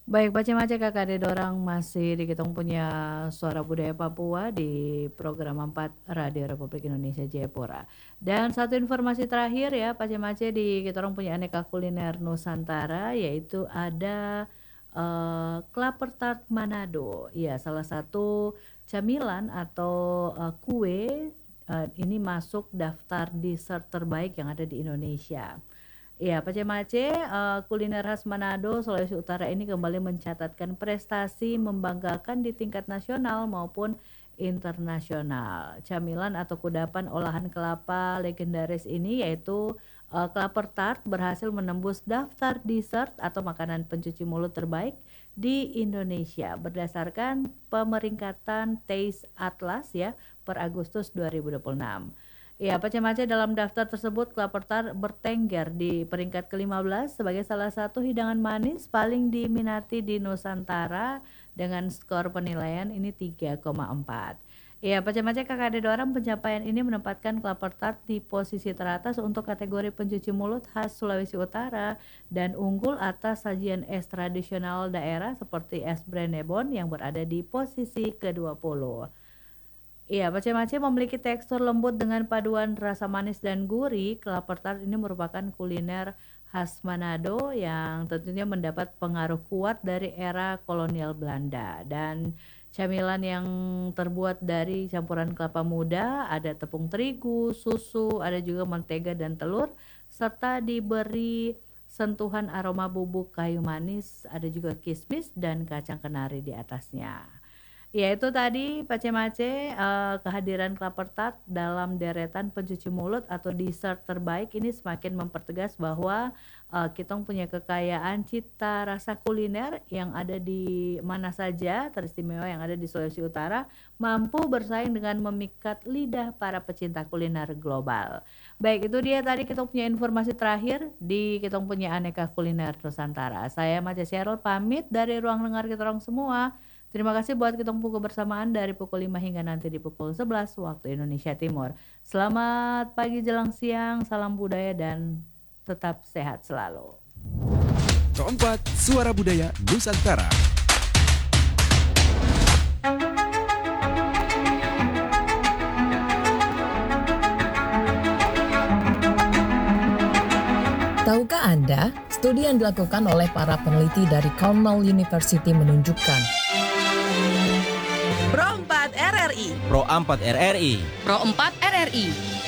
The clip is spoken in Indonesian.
Baik, Pace-Mace Kakak dorang masih di Kitong punya Suara Budaya Papua di program 4 Radio Republik Indonesia Jayapura. Dan satu informasi terakhir ya, Pace-Mace di Kitong punya aneka kuliner Nusantara yaitu ada Klaper Tart Manado. Ya, salah satu camilan atau kue ini masuk daftar dessert terbaik yang ada di Indonesia. Ya, Pace-Mace, kuliner khas Manado, Sulawesi Utara ini kembali mencatatkan prestasi membanggakan di tingkat nasional maupun internasional. Camilan atau kudapan olahan kelapa legendaris ini yaitu Klaper Tart berhasil menembus daftar dessert atau makanan pencuci mulut terbaik di Indonesia berdasarkan pemeringkatan Taste Atlas ya per Agustus 2026. Ya, Pace-Mace dalam daftar tersebut Klaper Tart bertengger di peringkat ke-15 sebagai salah satu hidangan manis paling diminati di Nusantara dengan skor penilaian ini 3,4. Ya, Pace-Mace kakak ada orang pencapaian ini menempatkan Klaper Tart di posisi teratas untuk kategori pencuci mulut khas Sulawesi Utara dan unggul atas sajian es tradisional daerah seperti es Brenebon yang berada di posisi ke-20. Iya, Pace-Mace memiliki tekstur lembut dengan paduan rasa manis dan gurih. Klaper tart ini merupakan kuliner khas Manado yang tentunya mendapat pengaruh kuat dari era kolonial Belanda. Dan camilan yang terbuat dari campuran kelapa muda, ada tepung terigu, susu, ada juga mentega dan telur, serta diberi sentuhan aroma bubuk kayu manis, ada juga kismis dan kacang kenari di atasnya. Ya itu tadi Pace-Mace kehadiran Klaper Tart dalam deretan pencuci mulut atau dessert terbaik ini semakin mempertegas bahwa kita punya kekayaan cita rasa kuliner yang ada di mana saja teristimewa yang ada di Sulawesi Utara mampu bersaing dengan memikat lidah para pecinta kuliner global. Baik itu dia tadi kita punya informasi terakhir di kita punya aneka kuliner Nusantara. Saya Mace Cheryl pamit dari ruang dengar kita orang semua. Terima kasih buat kita pukul bersamaan dari pukul 5 hingga nanti di pukul 11 waktu Indonesia Timur. Selamat pagi jelang siang, salam budaya dan tetap sehat selalu. Keempat, Suara Budaya Nusantara. Tahukah Anda, studi yang dilakukan oleh para peneliti dari Cornell University menunjukkan Pro 4 RRI Pro 4 RRI Pro 4 RRI